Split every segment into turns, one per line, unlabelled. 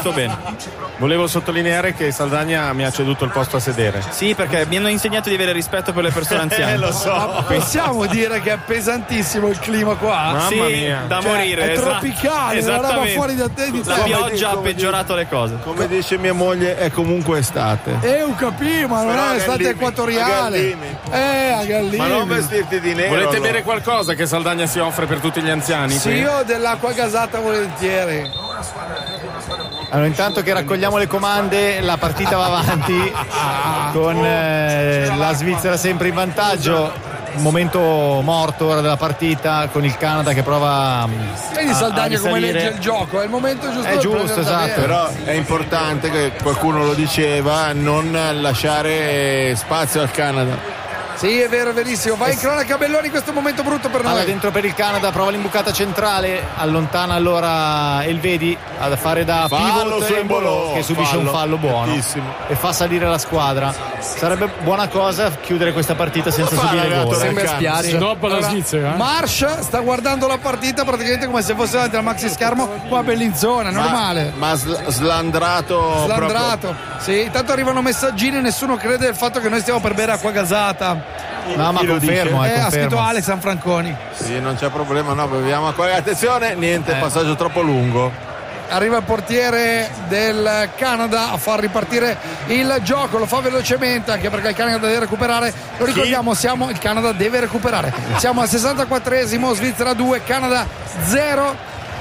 molto bene.
Volevo sottolineare che Saldagna mi ha ceduto il posto a sedere.
Sì, perché mi hanno insegnato di avere rispetto per le persone anziane.
Lo so.
Possiamo dire che è pesantissimo il clima qua?
Mamma
sì,
mia.
da morire.
È tropicale, una roba fuori da te di
La pioggia ha peggiorato le cose.
Come dice mia moglie, è comunque estate.
ho capito, ma non
Però
è estate
Gallini,
equatoriale. A Gallini.
Ma non vestirti di nero.
Volete
allora.
bere qualcosa che Saldagna si offre per tutti gli anziani?
Sì, io dell'acqua gasata volentieri.
Allora, intanto che raccogliamo le comande, la partita va avanti con la Svizzera sempre in vantaggio. Un momento morto ora della partita, con il Canada che prova
Vedi Saldagna come
risalire.
legge il gioco, è il momento giusto.
È
per
giusto,
prenderla
esatto.
bene.
Però è importante, che qualcuno lo diceva, non lasciare spazio al Canada.
Sì, è vero, è verissimo. Vai in cronaca Belloni in questo momento brutto per
Palla
noi.
dentro per il Canada, prova l'imbucata centrale, allontana allora Elvedi a fare da
Fallo
pivot
su
Embolo, che subisce un fallo buono
nettissimo.
e fa salire la squadra. Sarebbe buona cosa chiudere questa partita senza subire gol.
Sembra spiace.
Dopo la Svizzera.
Marsh sta guardando la partita praticamente come se fosse davanti al maxi schermo qua a Bellinzona, normale.
Ma slandrato.
Slandrato. Sì, intanto arrivano messaggini, nessuno crede al fatto che noi stiamo per bere acqua gasata.
No, ma
Chi lo
confermo,
dice?
confermo.
Ha scritto Alex Sanfranconi.
Sì, non c'è problema, no, beviamo acqua. Attenzione, niente, passaggio troppo lungo.
Arriva il portiere del Canada a far ripartire il gioco, lo fa velocemente anche perché il Canada deve recuperare. Lo ricordiamo, il Canada deve recuperare. Siamo al 64esimo, Svizzera 2, Canada 0.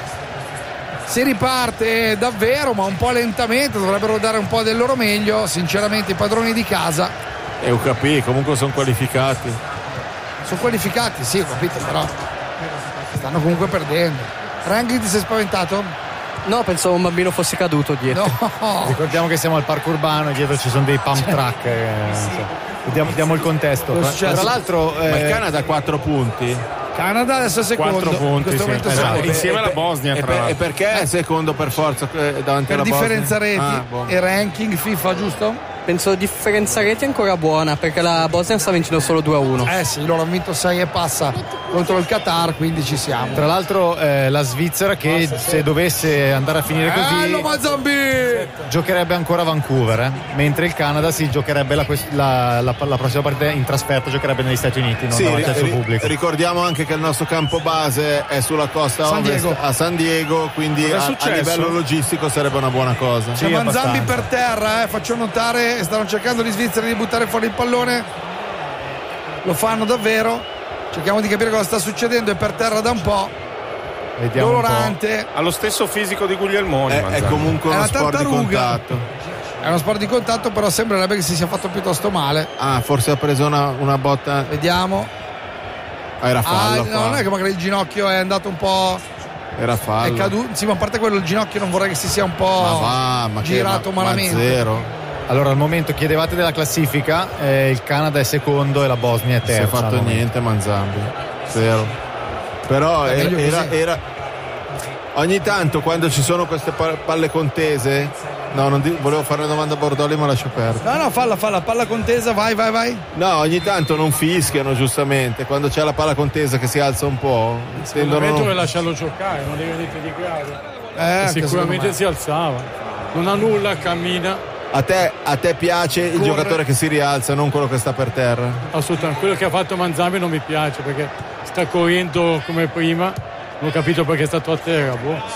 Si riparte davvero, ma un po' lentamente, dovrebbero dare un po' del loro meglio. Sinceramente i padroni di casa
E UKP comunque sono qualificati.
sono qualificati, sì, ho capito, però stanno comunque perdendo. Ranghi, ti sei spaventato?
No, pensavo un bambino fosse caduto dietro.
No.
Ricordiamo che siamo al parco urbano e dietro ci sono dei pump track. Diamo il contesto. Tra l'altro
Ma il Canada ha 4 punti.
Canada adesso è secondo.
4 punti,
in questo
sì.
momento
Esatto.
secondo.
Insieme alla Bosnia, tra
E
l'altro.
perché è secondo per forza davanti
Per
alla
differenza
Bosnia?
reti
Ah, buono.
e ranking FIFA, giusto?
Penso differenza reti ancora buona, perché la Bosnia sta vincendo solo 2-1.
Sì, loro hanno vinto 6 e passa contro il Qatar, quindi ci siamo.
Tra l'altro la Svizzera che se dovesse andare a finire così
Mazambi!
giocherebbe ancora a Vancouver, mentre il Canada si giocherebbe la prossima partita in trasferta, giocherebbe negli Stati Uniti, non
Sì,
davanti al suo pubblico.
ricordiamo anche che il nostro campo base è sulla costa
San
ovest
Diego.
a San Diego, quindi
Cos'è
a
successo?
livello logistico sarebbe una buona cosa.
C'è Manzambi per terra, faccio notare, stanno cercando gli svizzeri di buttare fuori il pallone. Lo fanno davvero. Cerchiamo di capire cosa sta succedendo, è per terra da un po'.
Vediamo un po'.
Dolorante.
Ha lo stesso fisico di Guglielmoni.
È
Manzani.
comunque
È
uno
una
sport di
tartaruga.
contatto.
È uno sport di contatto, però sembrerebbe che si sia fatto piuttosto male.
Ah, forse ha preso una botta.
Vediamo.
Era fallo.
No, non è che magari il ginocchio è andato un po'.
Era fallo.
È caduto. Sì, ma a parte quello, il ginocchio non vorrei che si sia un po'
ma
girato
ma
malamente.
zero.
Allora al momento chiedevate della classifica, il Canada è secondo e la Bosnia è
Non si
terza.
è fatto
al momento.
niente Manzambi. Zero. Però
È meglio
era ogni tanto quando ci sono queste palle contese. No, volevo fare una domanda a Bordoli, ma lascio perdere.
No, falla, palla contesa, vai.
No, ogni tanto non fischiano, giustamente. Quando c'è la palla contesa che si alza un po',
Secondo me
tendono.
dove lasciarlo giocare, non deve niente di grave.
Anche
Sicuramente si alzava. Non ha nulla, cammina.
A te piace il giocatore che si rialza, non quello che sta per terra?
Assolutamente. Quello che ha fatto Manzambi non mi piace perché sta correndo come prima. Non ho capito perché è stato a terra.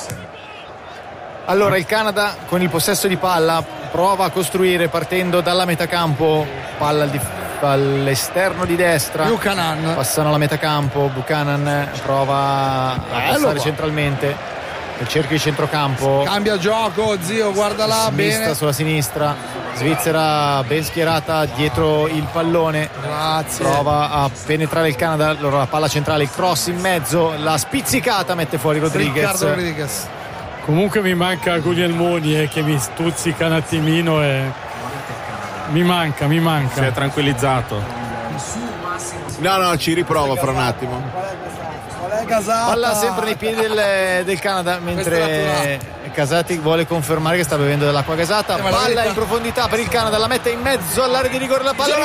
Allora il Canada con il possesso di palla prova a costruire partendo dalla metacampo, palla all'esterno di destra,
Buchanan.
passano alla metacampo, Buchanan prova a passare centralmente nel cerchio di centrocampo,
Cambia gioco, zio, guarda là,
smista
bene.
sulla sinistra, Svizzera ben schierata dietro il pallone.
Grazie.
Prova a penetrare il Canada, allora la palla centrale, il cross in mezzo, la spizzicata mette fuori
Riccardo
Rodriguez.
Rodriguez.
Comunque mi manca Guglielmoni che mi stuzzica un attimino e mi manca.
Si è tranquillizzato.
No, ci riprovo fra un attimo.
Palla sempre nei piedi del Canada, mentre Casati vuole confermare che sta bevendo dell'acqua gasata. Palla in profondità per il Canada, la mette in mezzo all'area di rigore, la palla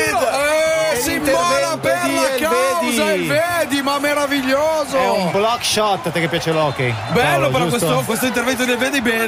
si immola per la causa, vedi, ma meraviglioso.
È un block shot, a te che piace l'hockey.
Bello,
Paolo,
però
giusto?
questo intervento del vedi bene.